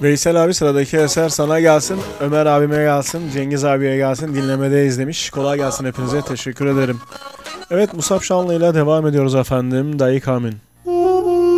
Veysel abi sıradaki eser sana gelsin, Ömer abime gelsin, Cengiz abiye gelsin, dinlemedeyiz demiş. Kolay gelsin hepinize, teşekkür ederim. Evet, Musab Şanlı ile devam ediyoruz efendim. Dayı Kamin.